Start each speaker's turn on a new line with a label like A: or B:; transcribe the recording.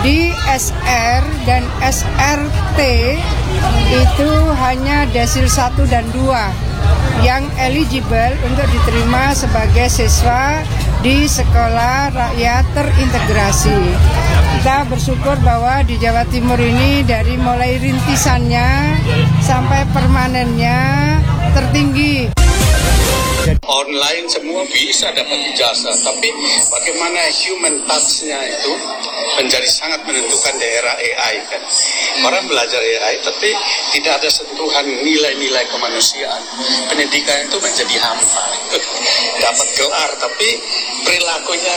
A: Di SR dan SRT itu hanya desil 1 dan 2 yang eligible untuk diterima sebagai siswa di sekolah rakyat terintegrasi. Kita bersyukur bahwa di Jawa Timur ini dari mulai rintisannya sampai permanennya tertinggi.
B: Online semua bisa dapat ijazah, tapi bagaimana human touch-nya itu menjadi sangat menentukan di era AI kan. Orang belajar AI tapi tidak ada sentuhan nilai-nilai kemanusiaan. Pendidikan itu menjadi hampa. Dapat gelar tapi perilakunya